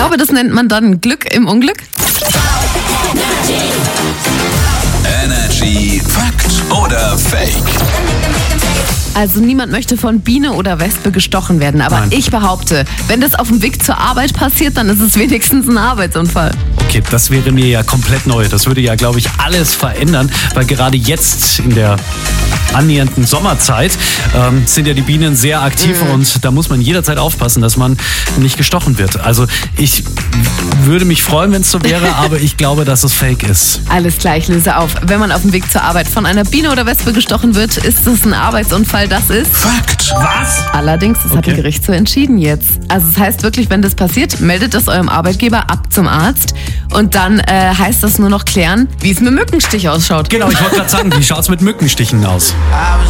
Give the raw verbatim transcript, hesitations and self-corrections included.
glaube, das nennt man dann Glück im Unglück. Energy Fakt oder Fake? Also niemand möchte von Biene oder Wespe gestochen werden, aber Nein. ich behaupte, wenn das auf dem Weg zur Arbeit passiert, dann ist es wenigstens ein Arbeitsunfall. Okay, das wäre mir ja komplett neu. Das würde ja, glaube ich, alles verändern, weil gerade jetzt in der annähernden Sommerzeit ähm, sind ja die Bienen sehr aktiv Mhm. und da muss man jederzeit aufpassen, dass man nicht gestochen wird. Also ich würde mich freuen, wenn es so wäre, aber ich glaube, dass es fake ist. Alles klar, ich löse auf. Wenn man auf dem Weg zur Arbeit von einer Biene oder Wespe gestochen wird, ist es ein Arbeitsunfall. Das ist Fakt. Was? allerdings, das hat Okay. ein Gericht so entschieden jetzt. Also es heißt wirklich, wenn das passiert, meldet das eurem Arbeitgeber ab zum Arzt und dann äh, heißt das nur noch klären, wie es mit Mückenstich ausschaut. Genau, ich wollte gerade sagen, wie schaut es mit Mückenstichen aus? I was